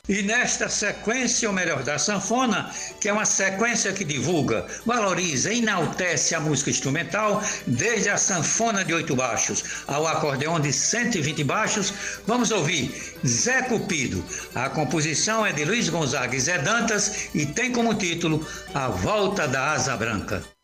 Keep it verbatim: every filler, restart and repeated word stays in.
E nesta sequência, o melhor da sanfona, que é uma sequência que divulga, valoriza e enaltece a música instrumental, desde a sanfona de oito baixos ao acordeão de cento e vinte baixos, vamos ouvir Zé Cupido. A composição é de Luiz Gonzaga e Zé Dantas e tem como título A Volta da Asa Branca.